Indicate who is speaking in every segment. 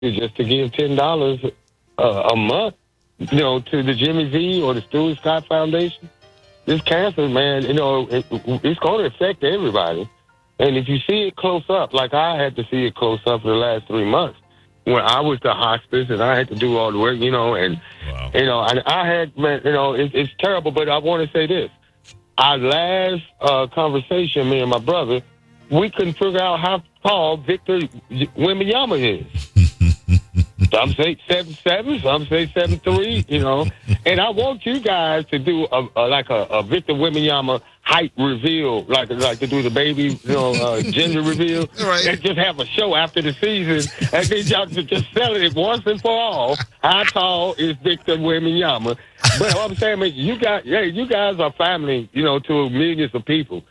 Speaker 1: just to give $10 a month, to the Jimmy V or the Stuart Scott Foundation. This cancer, man, it's going to affect everybody. And if you see it close up, like I had to see it close up for the last 3 months, when I was to hospice and I had to do all the work, and and I had, man, it's terrible. But I want to say this: our last conversation, me and my brother, we couldn't figure out how tall Victor Wembanyama is. Some say 7'7", some say 7'3", And I want you guys to do a Victor Wembanyama height reveal, like to do the baby, gender reveal.
Speaker 2: Right.
Speaker 1: And just have a show after the season, and then y'all just sell it once and for all. How tall is Victor Wembanyama? But what I'm saying is, you guys are family, to millions of people.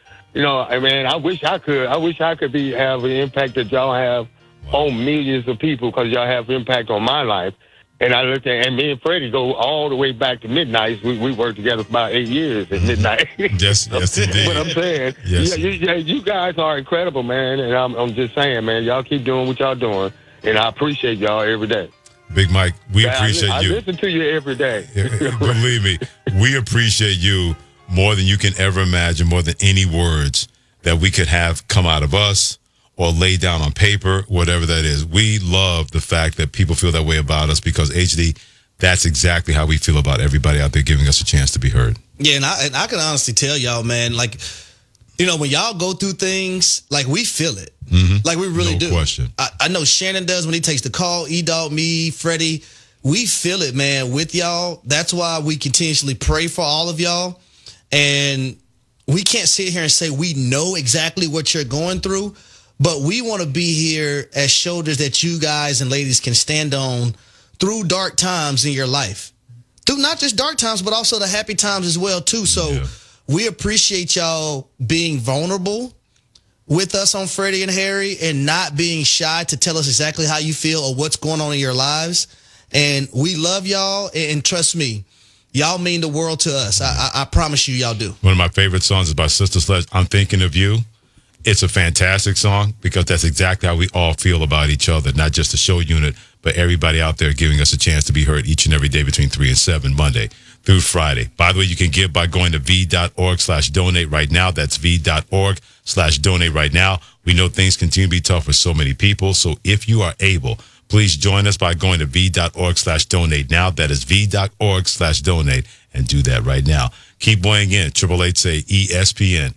Speaker 1: I wish I could have an impact that y'all have on millions of people, because y'all have impact on my life. And I looked at, and me and Freddie go all the way back to Midnight. We worked together for about 8 years at Midnight.
Speaker 2: Yes, indeed.
Speaker 1: But I'm saying,
Speaker 2: yes.
Speaker 1: You guys are incredible, man. And I'm just saying, man, y'all keep doing what y'all doing, and I appreciate y'all every day.
Speaker 2: Big Mike, we appreciate you.
Speaker 1: I listen to you every day.
Speaker 2: Believe me, we appreciate you more than you can ever imagine, more than any words that we could have come out of us or lay down on paper, whatever that is. We love the fact that people feel that way about us, because HD, that's exactly how we feel about everybody out there giving us a chance to be heard.
Speaker 3: Yeah, and I can honestly tell y'all, man, like, when y'all go through things, like, we feel it.
Speaker 2: Mm-hmm.
Speaker 3: Like, we really do.
Speaker 2: No question.
Speaker 3: I know Shannon does when he takes the call, E-Dog, me, Freddie. We feel it, man, with y'all. That's why we continuously pray for all of y'all. And we can't sit here and say we know exactly what you're going through, but we want to be here as shoulders that you guys and ladies can stand on through dark times in your life. Through not just dark times, but also the happy times as well, too. So we appreciate y'all being vulnerable with us on Freddie and Harry, and not being shy to tell us exactly how you feel or what's going on in your lives. And we love y'all, and trust me, y'all mean the world to us. I promise you, y'all do.
Speaker 2: One of my favorite songs is by Sister Sledge, I'm Thinking of You. It's a fantastic song, because that's exactly how we all feel about each other, not just the show unit, but everybody out there giving us a chance to be heard each and every day between 3 and 7, Monday through Friday. By the way, you can give by going to v.org/donate right now. That's v.org/donate right now. We know things continue to be tough for so many people, so if you are able, please join us by going to v.org/donate now. That is v.org/donate, and do that right now. Keep weighing in. 888-SAY-ESPN,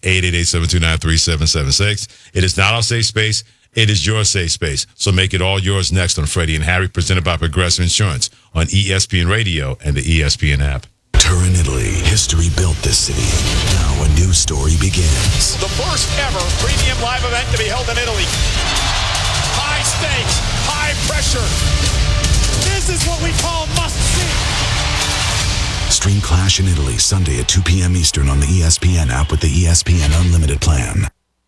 Speaker 2: 888-729-3776. It is not our safe space. It is your safe space. So make it all yours next on Freddie and Harry, presented by Progressive Insurance on ESPN Radio and the ESPN app.
Speaker 4: Turin, Italy. History built this city. Now a new story begins.
Speaker 5: The first ever premium live event to be held in Italy. High stakes, high pressure. This is what we call must-see.
Speaker 4: Stream Clash in Italy Sunday at 2 p.m. Eastern on the ESPN app with the ESPN Unlimited plan.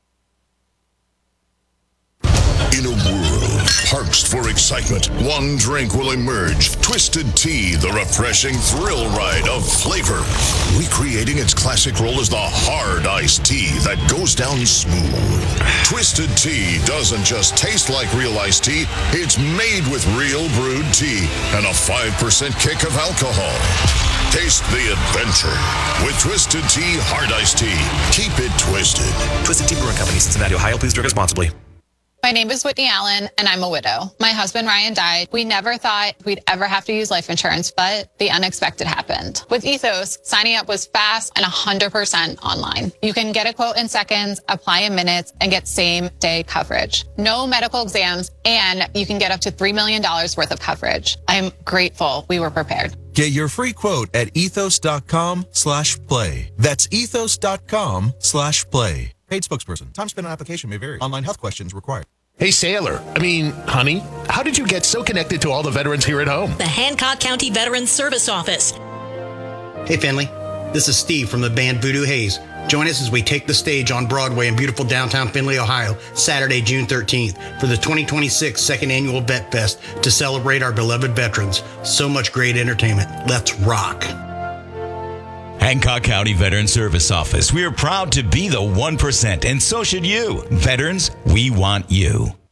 Speaker 6: In a world parched for excitement, one drink will emerge. Twisted Tea, the refreshing thrill ride of flavor. Recreating its classic role as the hard iced tea that goes down smooth. Twisted Tea doesn't just taste like real iced tea, it's made with real brewed tea and a 5% kick of alcohol. Taste the adventure with Twisted Tea Hard Iced Tea. Keep it twisted.
Speaker 7: Twisted Tea Brewing Company, Cincinnati, Ohio. Please drink responsibly.
Speaker 8: My name is Whitney Allen, and I'm a widow. My husband, Ryan, died. We never thought we'd ever have to use life insurance, but the unexpected happened. With Ethos, signing up was fast and 100% online. You can get a quote in seconds, apply in minutes, and get same-day coverage. No medical exams, and you can get up to $3 million worth of coverage. I'm grateful we were prepared.
Speaker 9: Get your free quote at ethos.com/play. That's ethos.com/play. Paid spokesperson. Time spent on application may vary. Online health questions required.
Speaker 10: Hey, Sailor. Honey, how did you get so connected to all the veterans here at home?
Speaker 11: The Hancock County Veterans Service Office.
Speaker 12: Hey, Finley. This is Steve from the band Voodoo Haze. Join us as we take the stage on Broadway in beautiful downtown Findlay, Ohio, Saturday, June 13th, for the 2026 Second Annual Vet Fest to celebrate our beloved veterans. So much great entertainment. Let's rock.
Speaker 13: Hancock County Veteran Service Office. We are proud to be the 1%, and so should you. Veterans, we want you.